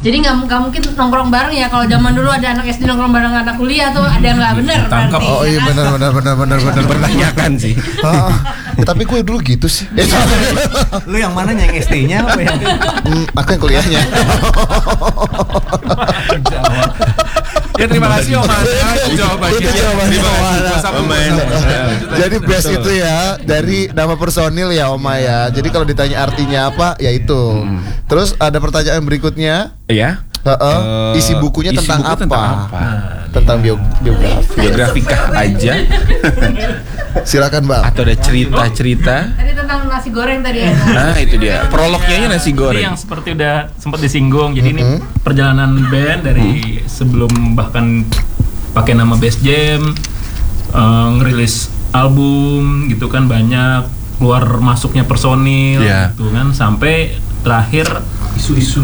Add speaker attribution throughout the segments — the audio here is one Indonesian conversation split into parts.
Speaker 1: Jadi nggak mungkin nongkrong bareng ya. Kalau zaman dulu ada anak SD nongkrong bareng anak kuliah tuh ada yang nggak benar berarti.
Speaker 2: Oh iya benar
Speaker 3: Pertanyakan sih.
Speaker 2: Tapi gue dulu gitu sih.
Speaker 4: Lu yang mana yang SD-nya apa yang?
Speaker 2: Aku yang kuliahnya.
Speaker 3: Ya terima kasih Om jawabannya.
Speaker 2: Jadi best itu ya dari nama personil ya Oma ya. Jadi kalau ditanya artinya apa ya itu. Terus ada pertanyaan berikutnya.
Speaker 3: Iya.
Speaker 2: Isi bukunya
Speaker 3: Isi
Speaker 2: tentang
Speaker 3: buku
Speaker 2: apa?
Speaker 3: Tentang
Speaker 2: biografi.
Speaker 3: Biografikah aja?
Speaker 2: Silakan Bang.
Speaker 3: Atau ada cerita-cerita?
Speaker 1: Tadi tentang nasi goreng tadi ya.
Speaker 3: Nah itu dia. Prolognya nasi
Speaker 5: Ini
Speaker 3: goreng.
Speaker 5: yang seperti udah sempat disinggung. Jadi ini perjalanan band dari sebelum bahkan pakai nama Bass Jam, ngerilis album gitu kan, banyak keluar masuknya personil gitu kan, sampai terakhir isu-isu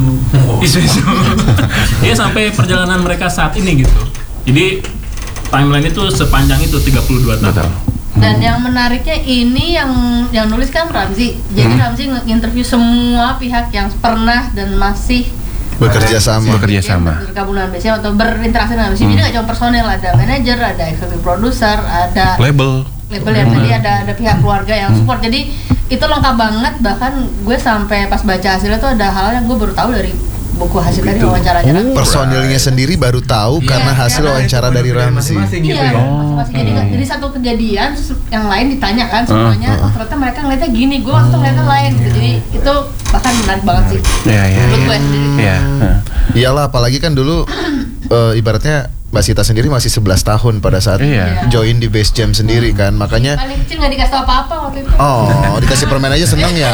Speaker 5: ya sampai perjalanan mereka saat ini gitu. Jadi timeline itu sepanjang itu 32 tahun.
Speaker 1: Dan yang menariknya ini yang nulis kan Ramzi. Jadi Ramzi nge-interview semua pihak yang pernah dan masih
Speaker 2: bekerja sama
Speaker 1: bergabung dengan BCM atau berinteraksi dengan BCM. Jadi nggak cuma personel, ada manajer, ada executive producer, ada
Speaker 3: label
Speaker 1: yang tadi ada pihak keluarga yang support. Jadi itu lengkap banget. Bahkan gue sampai pas baca hasilnya tuh ada hal yang gue baru tahu dari buku hasil dari wawancaranya.
Speaker 2: Personilnya sendiri baru tahu karena hasil wawancara dari Ramzi.
Speaker 1: Iya, masing-masing. Jadi satu kejadian yang lain ditanyakan semuanya. Ternyata mereka ngeliatnya gini, gue waktu ngeliatnya lain gitu. Jadi itu bahkan menarik banget sih. Menurut gue sendiri.
Speaker 2: Iyalah, apalagi kan dulu ibaratnya Mbak Sita sendiri masih 11 tahun pada saat join di Bass Jam sendiri kan, makanya
Speaker 1: paling kecil nggak dikasih apa-apa waktu itu.
Speaker 2: Oh, dikasih permen aja seneng ya.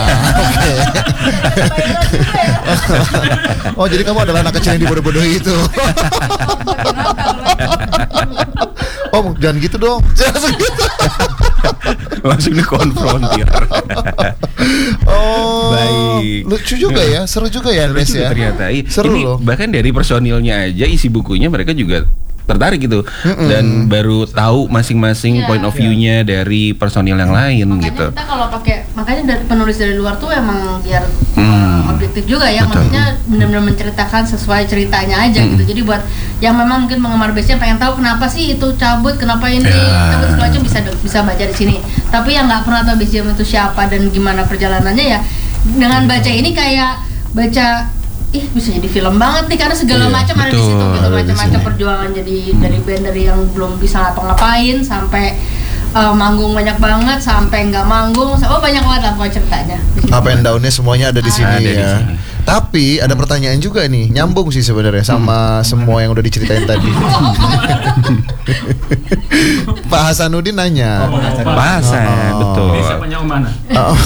Speaker 2: Oh, jadi kamu adalah anak kecil yang dibodoh-bodohi itu. Oh, jangan gitu dong. Jangan gitu.
Speaker 3: Langsung dikonfrontir.
Speaker 2: Oh,
Speaker 3: baik.
Speaker 2: Lucu juga ya, seru juga ya, Nes ya.
Speaker 3: Ternyata
Speaker 2: seru
Speaker 3: ini
Speaker 2: loh.
Speaker 3: Bahkan dari personilnya aja isi bukunya mereka juga tertarik gitu dan baru tahu masing-masing point of view-nya dari personil yang lain
Speaker 1: makanya
Speaker 3: gitu.
Speaker 1: Kita kalau pakai, makanya dari penulis dari luar tuh emang biar objektif juga ya, maksudnya benar-benar menceritakan sesuai ceritanya aja gitu. Jadi buat yang memang mungkin penggemar Bass-nya pengen tahu kenapa sih itu cabut, kenapa ini cabut segala macam bisa baca di sini. Tapi yang nggak pernah tahu Bass Jam itu siapa dan gimana perjalanannya ya, dengan baca ini kayak baca bisa jadi film banget nih karena segala macam ada di situ gitu, macam-macam perjuangan jadi dari band dari yang belum bisa ngapa-ngapain sampai manggung banyak banget sampai nggak manggung, banyak banget lah pokoknya ceritanya.
Speaker 2: Up and down-nya semuanya ada di sini ya. Tapi ada pertanyaan juga nih, nyambung sih sebenarnya sama semua yang udah diceritain tadi. Pak Hasanuddin nanya.
Speaker 3: Pak Hasan, betul.
Speaker 5: Ini siapanya Om mana?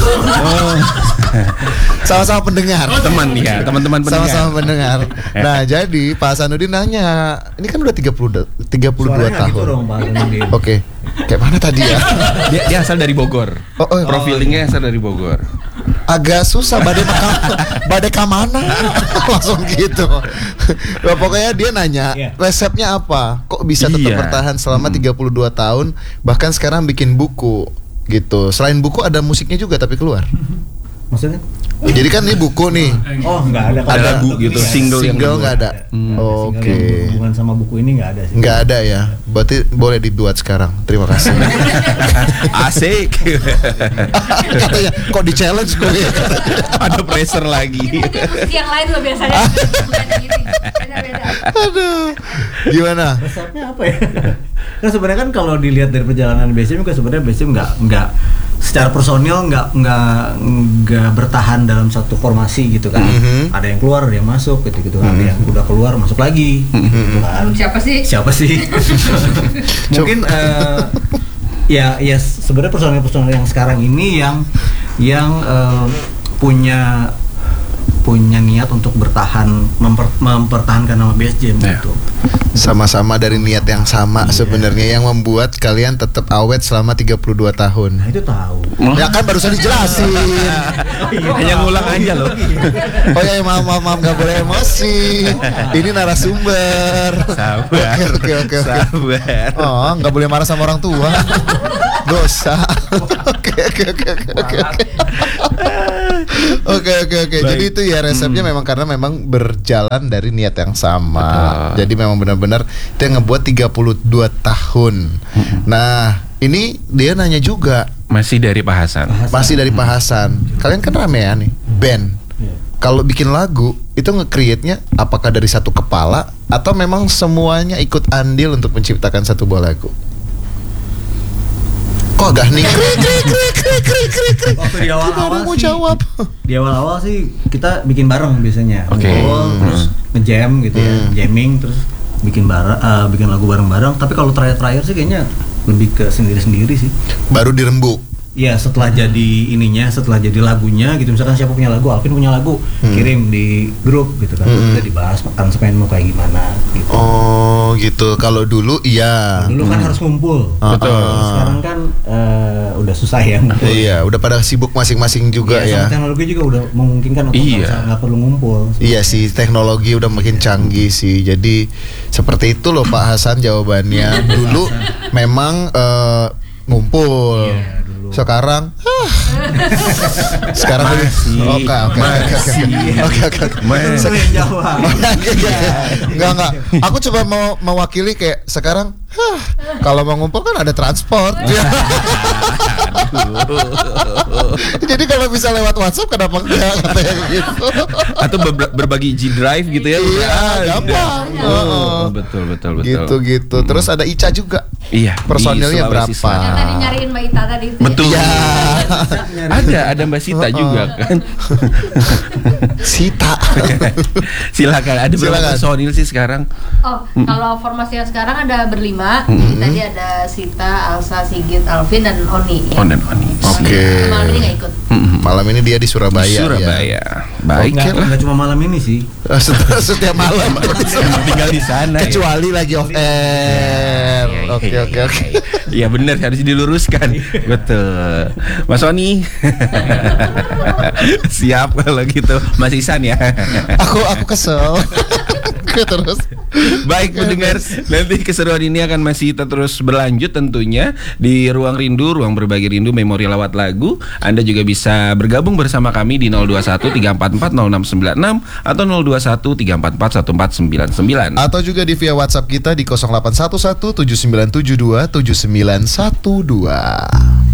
Speaker 2: Sama-sama pendengar.
Speaker 3: Teman-teman pendengar.
Speaker 2: Sama-sama pendengar. Nah, jadi Pak Hasanuddin nanya, ini kan udah 32 tahun.
Speaker 4: Gitu dong, Pak Hasanuddin.
Speaker 2: Oke. Kayak mana tadi ya?
Speaker 3: Dia asal dari Bogor. Profilingnya asal dari Bogor.
Speaker 2: Agak susah badai kamana langsung gitu. Nah, pokoknya dia nanya resepnya apa? Kok bisa tetap bertahan selama 32 tahun bahkan sekarang bikin buku gitu. Selain buku ada musiknya juga tapi keluar.
Speaker 4: Maksudnya?
Speaker 2: Jadi kan ini buku nih.
Speaker 4: Oh, nggak ada.
Speaker 3: Ada lagu gitu, single
Speaker 2: nggak ada. Oke.
Speaker 4: Hubungan sama buku ini nggak ada sih.
Speaker 2: Nggak ada ya. Berarti boleh dibuat sekarang. Terima kasih.
Speaker 3: Asik.
Speaker 2: Katanya kok di challenge gue.
Speaker 3: Ada pressure lagi.
Speaker 1: Yang lain loh biasanya. Beda-beda.
Speaker 2: Aduh. Gimana?
Speaker 4: Resepnya apa ya? Nah sebenarnya kan kalau dilihat dari perjalanan BCM kan sebenarnya BCM nggak secara personil nggak bertahan dalam satu formasi gitu kan. Ada yang keluar, ada yang masuk gitu kan. Ada yang udah keluar masuk lagi gitu kan. Siapa sih? Mungkin ya sebenarnya personil yang sekarang ini yang punya niat untuk bertahan mempertahankan nama Bass Jam gitu.
Speaker 2: Sama-sama dari niat yang sama sebenarnya yang membuat kalian tetap awet selama 32 tahun.
Speaker 4: Nah, itu tahu.
Speaker 2: Ya kan barusan dijelasin.
Speaker 3: Hanya ngulang aja loh.
Speaker 2: Oh ya, maaf enggak boleh emosi. Ini narasumber.
Speaker 3: Sabar.
Speaker 2: Oke.
Speaker 3: Sabar.
Speaker 2: Oh, enggak boleh marah sama orang tua. Dosa. Oke. Oke. Jadi itu ya resepnya memang karena memang berjalan dari niat yang sama. Jadi memang benar-benar dia ngebuat 32 tahun. Nah, ini dia nanya juga.
Speaker 3: Masih dari Pak Hasan.
Speaker 2: Masih dari Pak Hasan. Kalian kan ramean nih, band. Kalau bikin lagu itu nge-create-nya apakah dari satu kepala atau memang semuanya ikut andil untuk menciptakan satu buah lagu? Kok agak nih?
Speaker 4: Waktu di awal-awal
Speaker 2: mau
Speaker 4: sih,
Speaker 2: jawab.
Speaker 4: Di awal-awal sih kita bikin bareng biasanya.
Speaker 3: Oke.
Speaker 4: Terus nge-jam gitu ya, jamming terus bikin lagu bareng-bareng. Tapi kalau terakhir sih kayaknya lebih ke sendiri-sendiri sih.
Speaker 2: Baru dirembuk.
Speaker 4: Iya, setelah jadi lagunya gitu. Misalkan siapa punya lagu, Alvin punya lagu, kirim di grup gitu kan. Kita dibahas aransemen mau kayak gimana gitu.
Speaker 2: Oh, gitu. Kalau dulu iya.
Speaker 4: Dulu kan harus ngumpul.
Speaker 3: Betul.
Speaker 4: Sekarang kan udah susah ya ngumpul.
Speaker 2: Iya, udah pada sibuk masing-masing juga
Speaker 4: Iya,
Speaker 2: ya.
Speaker 4: sama teknologi juga udah memungkinkan untuk nggak perlu ngumpul.
Speaker 2: Iya sih, teknologi udah makin canggih sih. Jadi seperti itu loh Pak Hasan jawabannya. Dulu memang ngumpul.
Speaker 4: Iya, dulu.
Speaker 2: Sekarang
Speaker 3: Masih.
Speaker 2: Oke.
Speaker 4: Itu yang jawab.
Speaker 2: Enggak. Aku coba mau mewakili kayak sekarang kalau mau ngumpul kan ada transport. Jadi kalau bisa lewat WhatsApp kenapa enggak katanya gitu.
Speaker 3: Atau berbagi G Drive gitu ya.
Speaker 2: Iya, gampang.
Speaker 3: Betul.
Speaker 2: Gitu. Terus ada Ica juga.
Speaker 3: Iya.
Speaker 2: Personilnya
Speaker 3: di Sulawesi
Speaker 2: berapa?
Speaker 1: Yang tadi nyariin Mbak Ita tadi.
Speaker 3: Betul.
Speaker 2: Iya.
Speaker 3: Ada Mbak Sita juga kan.
Speaker 2: Sita.
Speaker 3: Silakan. Ada berapa
Speaker 2: Silakan.
Speaker 3: personil sih sekarang?
Speaker 1: Oh, kalau formasi yang sekarang ada berlima. Tadi ada Sita, Alsa, Sigit, Alvin, dan Oni. Ya.
Speaker 3: On dan Oni.
Speaker 2: Oke.
Speaker 1: Malam ini nggak ikut.
Speaker 2: Malam ini dia di Surabaya.
Speaker 3: Di Surabaya.
Speaker 2: Ya.
Speaker 3: Baik.
Speaker 4: Nggak cuma malam ini sih.
Speaker 2: Setiap malam.
Speaker 3: Emang tinggal di sana.
Speaker 2: Kecuali lagi off air. Oke.
Speaker 3: Iya benar, harus diluruskan. Betul. Mas Oni. Siap kalau gitu. Mas Isan ya.
Speaker 2: Aku kesel. Terus.
Speaker 3: Baik pendengar, nanti keseruan ini akan masih terus berlanjut tentunya di Ruang Rindu, Ruang Berbagi Rindu Memori Lawat Lagu. Anda juga bisa bergabung bersama kami di 021-344-0696 atau 021-344-1499.
Speaker 2: Atau juga di via WhatsApp kita di 0811 7972 7912.